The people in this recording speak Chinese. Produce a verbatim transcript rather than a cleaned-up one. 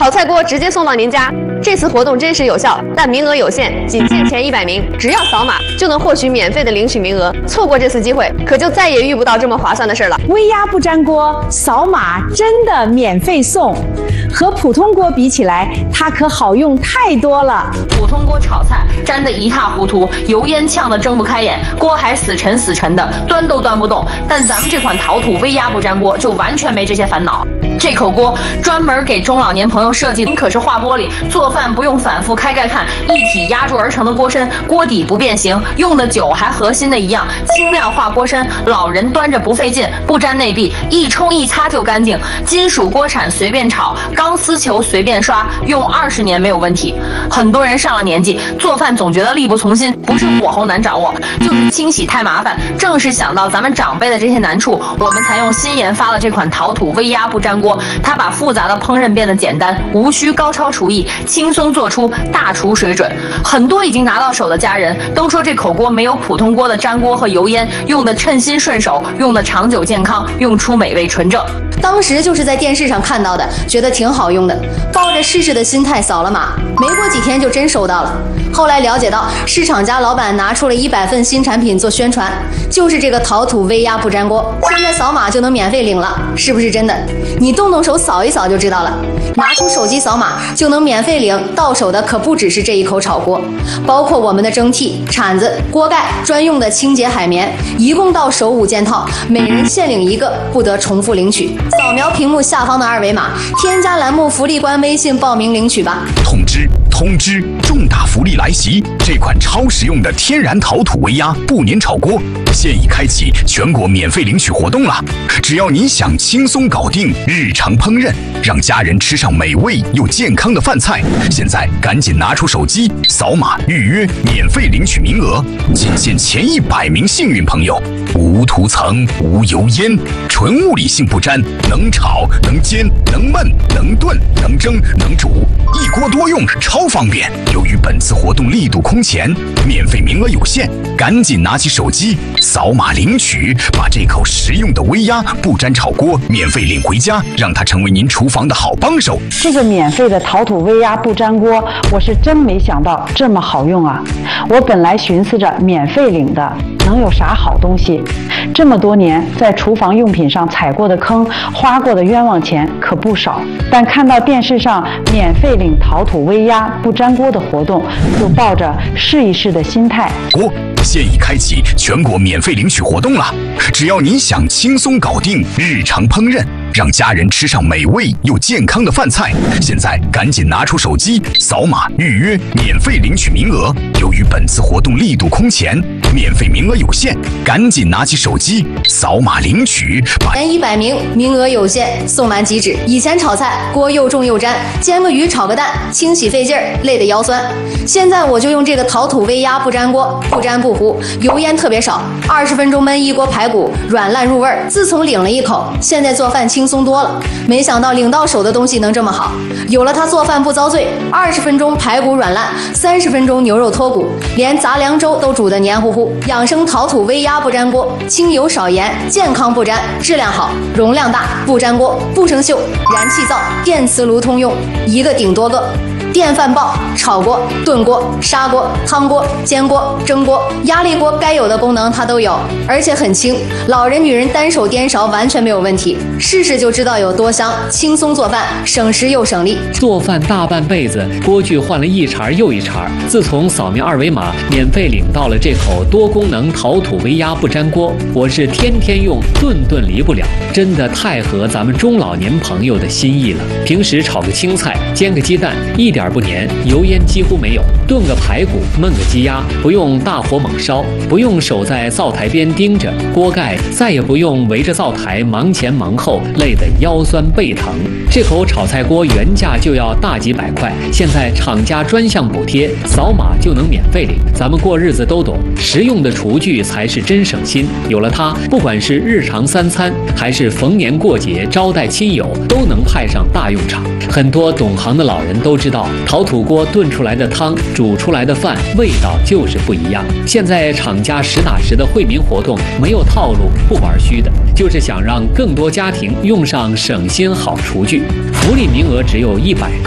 炒菜锅直接送到您家。这次活动真实有效，但名额有限，仅限前一百名，只要扫码就能获取免费的领取名额。错过这次机会，可就再也遇不到这么划算的事了。 微压不粘锅，扫码真的免费送。和普通锅比起来，它可好用太多了。 普通锅炒菜粘得一塌糊涂，油烟呛得睁不开眼，锅还死沉死沉的，端都端不动。但咱们这款陶土微压不粘锅就完全没这些烦恼。这口锅专门给中老年朋友设计，可是化玻璃，做饭不用反复开盖看，一体压铸而成的锅身，锅底不变形，用的久还和新的一样，轻量化锅身，老人端着不费劲，不粘内壁，一冲一擦就干净。金属锅铲随便炒，钢丝球随便刷，用二十年没有问题。很多人上了年纪，做饭总觉得力不从心，不是火候难掌握，就是清洗太麻烦。正是想到咱们长辈的这些难处，我们才用新研发了这款陶土微压不粘锅。它把复杂的烹饪变得简单，无需高超厨艺，轻松做出大厨水准。很多已经拿到手的家人都说这口锅没有普通锅的粘锅和油烟，用的称心顺手，用的长久健康，用出美味纯正。 当时就是在电视上看到的，觉得挺好用的，抱着试试的心态扫了码，没过几天就真收到了。后来了解到，市场家老板拿出了一百份新产品做宣传，就是这个陶土微压不粘锅，现在扫码就能免费领了，是不是真的？你动动手扫一扫就知道了。拿出手机扫码就能免费领，到手的可不只是这一口炒锅，包括我们的蒸屉、铲子、锅盖、专用的清洁海绵，一共到手五件套，每人限领一个，不得重复领取。扫描屏幕下方的二维码，添加栏目福利官微信报名领取吧。 通知通知，重大福利来袭！这款超实用的天然陶土微压不粘炒锅现已开启全国免费领取活动了。只要你想轻松搞定日常烹饪，让家人吃上美味又健康的饭菜，现在赶紧拿出手机扫码预约，免费领取名额，仅限前一百名幸运朋友。无涂层、无油烟，纯物理性不粘，能炒、能煎、能焖、能炖、能蒸、能煮，一锅多用，超方便。由于本次活动力度空前，免费名额有限，赶紧拿起手机扫码领取，把这口实用的微压不粘炒锅免费领回家，让它成为您厨房的好帮手。 这个免费的陶土微压不粘锅，我是真没想到这么好用啊！我本来寻思着免费领的能有啥好东西，这么多年在厨房用品上踩过的坑，花过的冤枉钱可不少，但看到电视上免费领陶土微压不粘锅的活动，就抱着试一试的心态。 锅现已开启全国免费领取活动了，只要你想轻松搞定日常烹饪，让家人吃上美味又健康的饭菜，现在赶紧拿出手机扫码预约，免费领取名额。由于本次活动力度空前，免费名额有限，赶紧拿起手机扫码领取。 前一百名，名额有限，送满即止。以前炒菜锅又重又粘，煎个鱼炒个蛋，清洗费劲儿，累得腰酸。现在我就用这个陶土微压不粘锅，不粘不糊，油烟特别少，二十分钟焖一锅排骨，软烂入味儿。自从领了一口，现在做饭轻松多了。没想到领到手的东西能这么好，有了它做饭不遭罪。二十分钟排骨软烂，三十分钟牛肉脱骨，连杂粮粥都煮得黏糊糊。养生陶土微压不粘锅，清油少盐，健康不粘，质量好，容量大，不粘锅，不生锈，燃气灶、电磁炉通用，一个顶多个。电饭煲、炒锅、炖锅、砂锅、汤锅、煎锅、蒸锅、压力锅，该有的功能它都有，而且很轻，老人女人单手颠勺完全没有问题。试试就知道有多香，轻松做饭，省时又省力。 做饭大半辈子，锅具换了一茬又一茬，自从扫描二维码免费领到了这口多功能陶土微压不粘锅，我是天天用，顿顿离不了，真的太合咱们中老年朋友的心意了。平时炒个青菜，煎个鸡蛋，一点不粘，油烟几乎没有，炖个排骨，焖个鸡鸭，不用大火猛烧，不用守在灶台边盯着锅盖，再也不用围着灶台忙前忙后，累得腰酸背疼。这口炒菜锅原价就要大几百块，现在厂家专项补贴，扫码就能免费领。咱们过日子都懂，实用的厨具才是真省心。有了它，不管是日常三餐，还是逢年过节招待亲友，都能派上大用场。很多懂行的老人都知道，陶土锅炖出来的汤，煮出来的饭，味道就是不一样。现在厂家实打实的惠民活动，没有套路，不玩虚的，就是想让更多家庭用上省心好厨具。福利名额只有一百个。